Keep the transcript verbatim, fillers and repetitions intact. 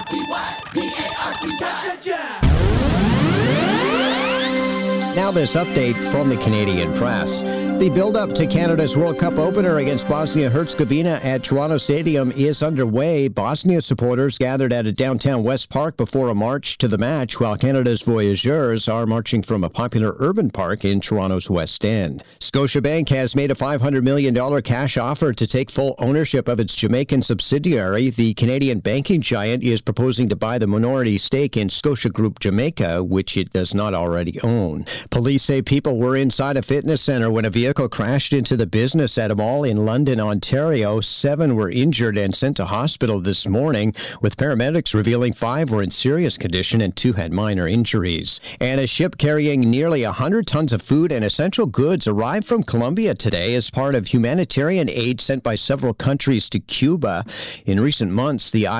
T Y, P A R T Y. Now this update from the Canadian press. The build-up to Canada's World Cup opener against Bosnia-Herzegovina at Toronto Stadium is underway. Bosnia supporters gathered at a downtown West Park before a march to the match, while Canada's Voyageurs are marching from a popular urban park in Toronto's West End. Scotiabank has made a five hundred million dollars cash offer to take full ownership of its Jamaican subsidiary. The Canadian banking giant is proposing to buy the minority stake in Scotia Group Jamaica, which it does not already own. Police say people were inside a fitness center when a vehicle crashed into the business at a mall in London, Ontario. Seven were injured and sent to hospital this morning, with paramedics revealing five were in serious condition and two had minor injuries. And a ship carrying nearly one hundred tons of food and essential goods arrived from Colombia today as part of humanitarian aid sent by several countries to Cuba. In recent months, the